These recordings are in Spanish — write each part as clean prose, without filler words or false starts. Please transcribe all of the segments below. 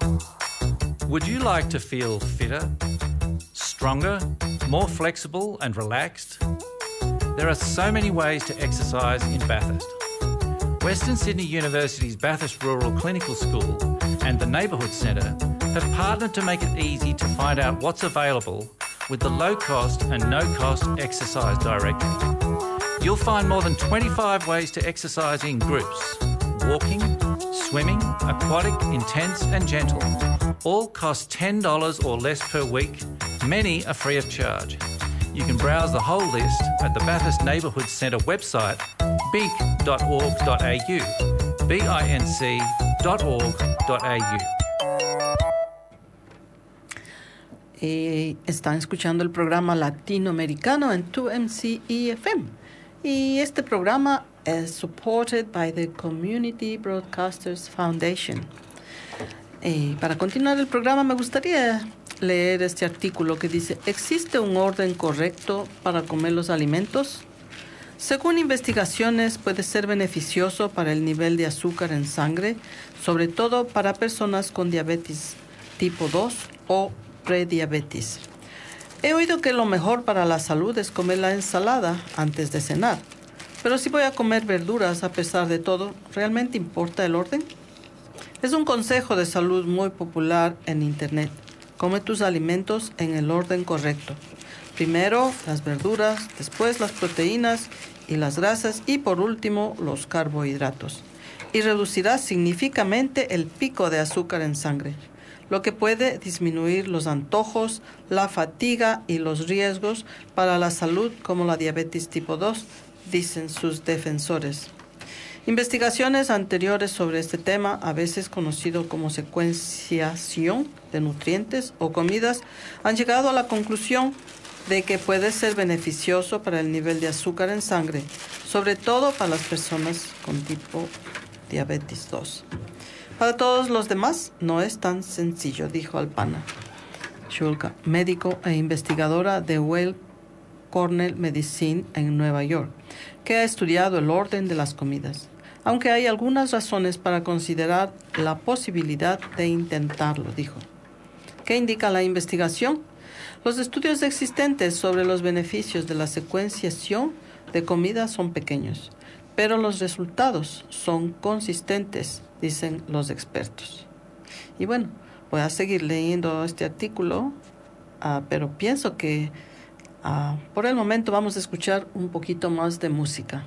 Would you like to feel fitter, stronger, more flexible and relaxed? There are so many ways to exercise in Bathurst. Western Sydney University's Bathurst Rural Clinical School and the Neighbourhood Centre have partnered to make it easy to find out what's available with the low-cost and no-cost exercise directory. You'll find more than 25 ways to exercise in groups: walking, swimming, aquatic, intense and gentle. All cost $10 or less per week. Many are free of charge. You can browse the whole list at the Bathurst Neighbourhood Centre website, binc.org.au, binc.org.au. Están escuchando el programa latinoamericano en 2MC EFM. Y este programa es supported by the Community Broadcasters Foundation. Para continuar el programa, me gustaría leer este artículo que dice: ¿existe un orden correcto para comer los alimentos? Según investigaciones, puede ser beneficioso para el nivel de azúcar en sangre, sobre todo para personas con diabetes tipo 2 o prediabetes. He oído que lo mejor para la salud es comer la ensalada antes de cenar. Pero si voy a comer verduras a pesar de todo, ¿realmente importa el orden? Es un consejo de salud muy popular en Internet. Come tus alimentos en el orden correcto. Primero las verduras, después las proteínas y las grasas y por último los carbohidratos. Y reducirás significativamente el pico de azúcar en sangre, lo que puede disminuir los antojos, la fatiga y los riesgos para la salud como la diabetes tipo 2, dicen sus defensores. Investigaciones anteriores sobre este tema, a veces conocido como secuenciación de nutrientes o comidas, han llegado a la conclusión de que puede ser beneficioso para el nivel de azúcar en sangre, sobre todo para las personas con tipo diabetes 2. Para todos los demás no es tan sencillo, dijo Alpana Shulka, médico e investigadora de Weill Cornell Medicine en Nueva York, que ha estudiado el orden de las comidas, aunque hay algunas razones para considerar la posibilidad de intentarlo, dijo. ¿Qué indica la investigación? Los estudios existentes sobre los beneficios de la secuenciación de comida son pequeños, pero los resultados son consistentes, dicen los expertos. Y bueno, voy a seguir leyendo este artículo, pero pienso que por el momento vamos a escuchar un poquito más de música.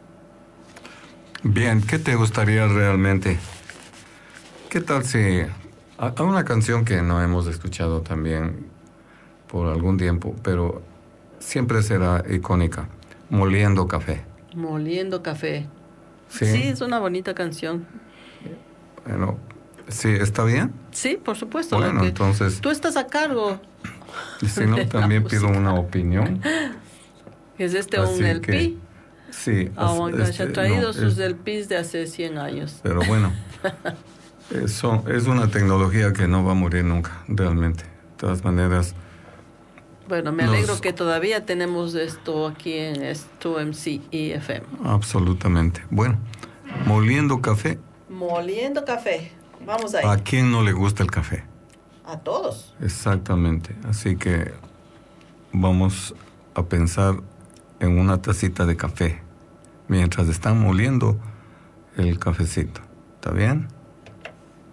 Bien, ¿qué te gustaría realmente? ¿Qué tal si hay una canción que no hemos escuchado también por algún tiempo, pero siempre será icónica? Moliendo Café. Moliendo Café. Sí, es una bonita canción. Bueno, ¿sí está bien? Sí, por supuesto. Bueno, entonces... Tú estás a cargo. Y si no, también pido una opinión. ¿Es un LP? Que, sí. Se ha traído sus LPs de hace 100 años. Pero bueno, eso es una tecnología que no va a morir nunca, realmente. De todas maneras... Bueno, me alegro que todavía tenemos esto aquí en 2MC EFM. Absolutamente. Bueno, Moliendo Café. Moliendo Café. Vamos ahí. ¿A quién no le gusta el café? A todos. Exactamente. Así que vamos a pensar en una tacita de café mientras están moliendo el cafecito. ¿Está bien?